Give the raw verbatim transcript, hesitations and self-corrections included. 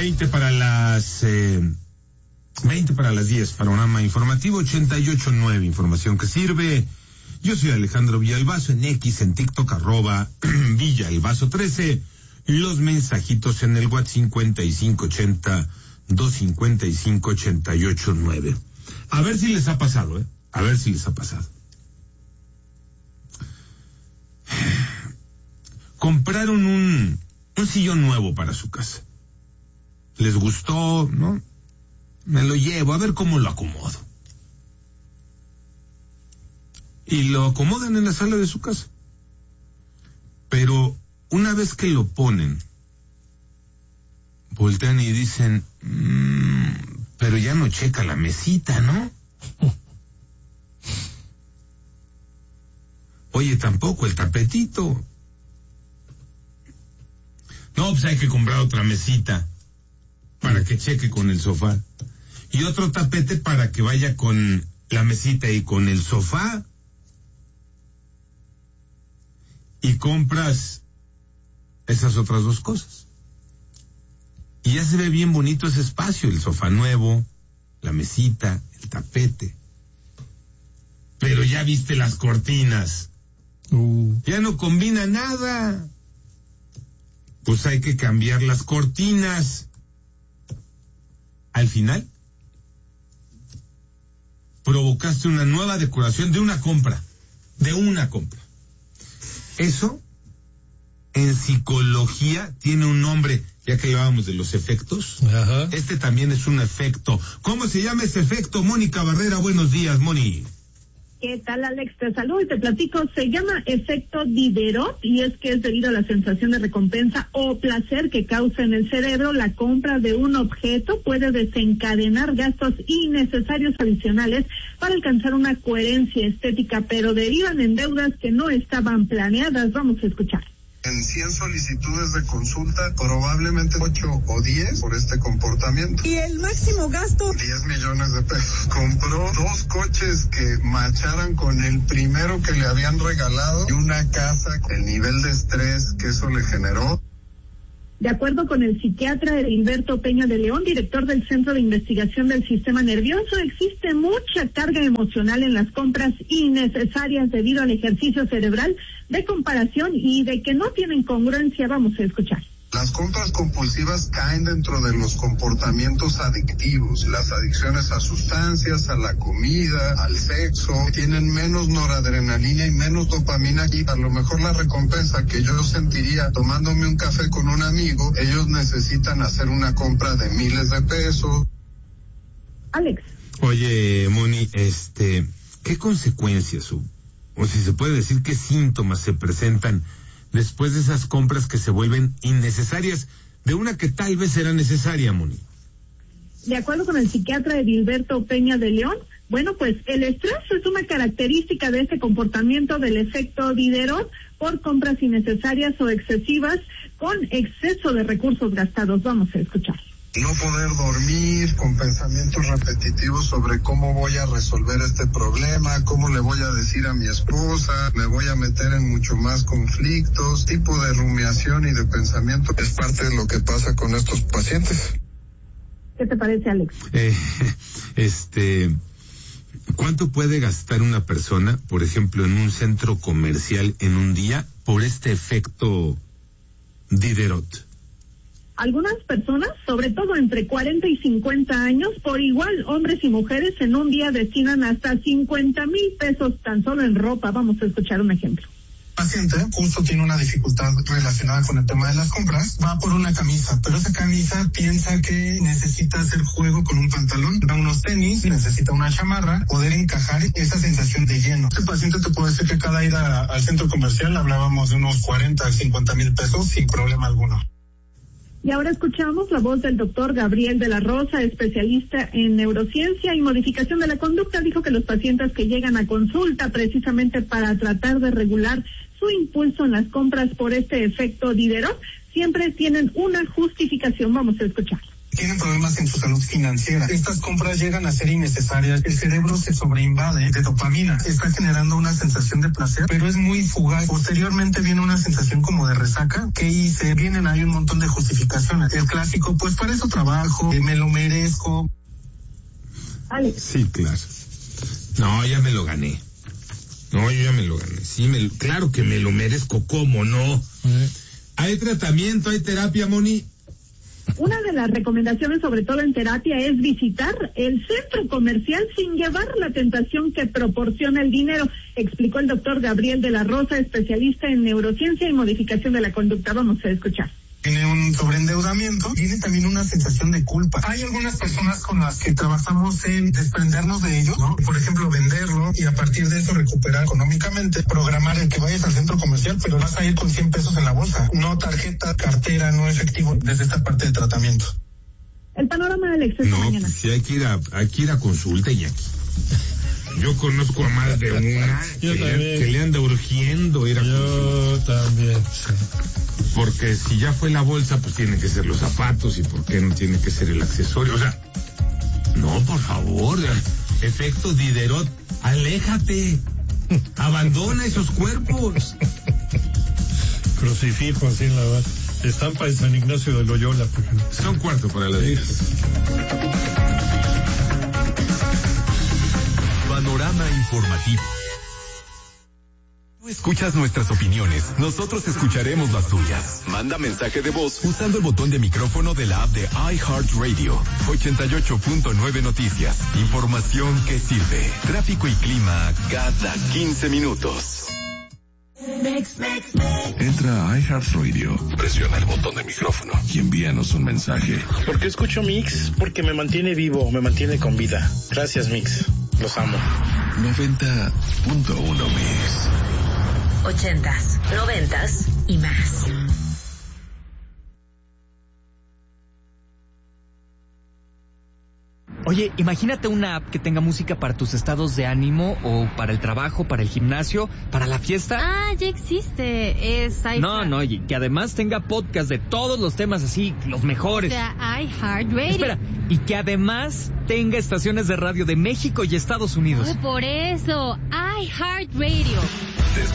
veinte para las eh, veinte para las diez, panorama informativo ochenta y ocho punto nueve, información que sirve. Yo soy Alejandro Villalbazo, en X, en TikTok, arroba Villalbazo trece. Los mensajitos en el WhatsApp cincuenta y cinco ochenta, doscientos cincuenta y cinco, ochenta y ocho nueve. A ver si les ha pasado, ¿eh? A ver si les ha pasado. Compraron un, un sillón nuevo para su casa. Les gustó, ¿no? Me lo llevo, a ver cómo lo acomodo. Y lo acomodan en la sala de su casa. Pero una vez que lo ponen, voltean y dicen, mmm, pero ya no checa la mesita, ¿no? Oye, tampoco el tapetito. No, pues hay que comprar otra mesita para que cheque con el sofá. Y otro tapete para que vaya con la mesita y con el sofá. Y compras esas otras dos cosas. Y ya se ve bien bonito ese espacio, el sofá nuevo, la mesita, el tapete. Pero ya viste las cortinas. Uh. Ya no combina nada. Pues hay que cambiar las cortinas. Al final, provocaste una nueva decoración de una compra. De una compra. Eso, en psicología, tiene un nombre, ya que hablábamos de los efectos. Ajá. Este también es un efecto. ¿Cómo se llama ese efecto? Mónica Barrera, buenos días, Moni. ¿Qué tal, Alex? Te saludo y te platico. Se llama efecto Diderot y es que es debido a la sensación de recompensa o placer que causa en el cerebro. La compra de un objeto puede desencadenar gastos innecesarios adicionales para alcanzar una coherencia estética, pero derivan en deudas que no estaban planeadas. Vamos a escuchar. En cien solicitudes de consulta, probablemente ocho o diez por este comportamiento. ¿Y el máximo gasto? diez millones de pesos. Compró dos coches que macharan con el primero que le habían regalado y una casa. El nivel de estrés que eso le generó. De acuerdo con el psiquiatra Edilberto Peña de León, director del Centro de Investigación del Sistema Nervioso, existe mucha carga emocional en las compras innecesarias debido al ejercicio cerebral de comparación y de que no tienen congruencia. Vamos a escuchar. Las compras compulsivas caen dentro de los comportamientos adictivos. Las adicciones a sustancias, a la comida, al sexo, tienen menos noradrenalina y menos dopamina. Y a lo mejor la recompensa que yo sentiría tomándome un café con un amigo, ellos necesitan hacer una compra de miles de pesos. Alex. Oye, Moni, este, ¿qué consecuencias o, o si se puede decir qué síntomas se presentan después de esas compras que se vuelven innecesarias de una que tal vez era necesaria, Moni? De acuerdo con el psiquiatra Edilberto Peña de León, bueno, pues el estrés es una característica de este comportamiento del efecto Diderot por compras innecesarias o excesivas con exceso de recursos gastados. Vamos a escuchar. No poder dormir con pensamientos repetitivos sobre cómo voy a resolver este problema, cómo le voy a decir a mi esposa, me voy a meter en mucho más conflictos, tipo de rumiación y de pensamiento es parte de lo que pasa con estos pacientes. ¿Qué te parece, Alex? Eh, este, ¿cuánto puede gastar una persona, por ejemplo, en un centro comercial en un día por este efecto Diderot? Algunas personas, sobre todo entre cuarenta y cincuenta años, por igual hombres y mujeres, en un día destinan hasta cincuenta mil pesos tan solo en ropa. Vamos a escuchar un ejemplo. Paciente justo tiene una dificultad relacionada con el tema de las compras, va por una camisa, pero esa camisa piensa que necesita hacer juego con un pantalón, da unos tenis, necesita una chamarra, poder encajar esa sensación de lleno. Este paciente te puede decir que cada ida al centro comercial hablábamos de unos cuarenta, cincuenta mil pesos sin problema alguno. Y ahora escuchamos la voz del doctor Gabriel de la Rosa, especialista en neurociencia y modificación de la conducta. Dijo que los pacientes que llegan a consulta precisamente para tratar de regular su impulso en las compras por este efecto Diderot siempre tienen una justificación. Vamos a escuchar. tienen problemas en su salud financiera. Estas compras llegan a ser innecesarias. El cerebro se sobreinvade de dopamina. Está generando una sensación de placer, pero es muy fugaz. Posteriormente viene una sensación como de resaca. ¿Qué hice? Vienen ahí un montón de justificaciones. El clásico, pues para eso trabajo, me lo merezco. Alex. Sí, claro. No, ya me lo gané. No, yo ya me lo gané. Sí, me, claro que me lo merezco, ¿cómo no? ¿Eh? ¿Hay tratamiento, hay terapia, Moni? Una de las recomendaciones, sobre todo en terapia, es visitar el centro comercial sin llevar la tentación que proporciona el dinero, explicó el doctor Gabriel de la Rosa, especialista en neurociencia y modificación de la conducta. Vamos a escuchar. Tiene un sobreendeudamiento, tiene también una sensación de culpa. Hay algunas personas con las que trabajamos en desprendernos de ello, ¿no? Por ejemplo, venderlo y a partir de eso recuperar económicamente, programar el que vayas al centro comercial, pero vas a ir con cien pesos en la bolsa, no tarjeta, cartera, no efectivo, desde esta parte de tratamiento. El panorama del exceso no, mañana. Pues sí, hay que ir a, hay que ir a consulta y aquí. Yo conozco a más de una que, le, que le anda urgiendo ir a Yo consulta. también, sí. Porque si ya fue la bolsa, pues tienen que ser los zapatos, y por qué no tiene que ser el accesorio. O sea, no, por favor, efecto Diderot, aléjate, abandona esos cuerpos. Crucifijo así en la base. Estampa de San Ignacio de Loyola, por ejemplo. Son cuarto para las diez. Panorama informativo. Tú escuchas nuestras opiniones, nosotros escucharemos las tuyas. Manda mensaje de voz usando el botón de micrófono de la app de iHeartRadio. ochenta y ocho punto nueve Noticias. Información que sirve. Tráfico y clima cada quince minutos. Entra a iHeartRadio, presiona el botón de micrófono y envíanos un mensaje. ¿Por qué escucho Mix? Porque me mantiene vivo, me mantiene con vida. Gracias, Mix. Los amo. noventa punto uno Mix. Ochentas, noventas y más. Oye, imagínate una app que tenga música para tus estados de ánimo o para el trabajo, para el gimnasio, para la fiesta. Ah, ya existe. Es iHeart. No, no, y que además tenga podcast de todos los temas así, los mejores. O sea, iHeartRadio. Espera, y que además tenga estaciones de radio de México y Estados Unidos. Oh, por eso, iHeartRadio.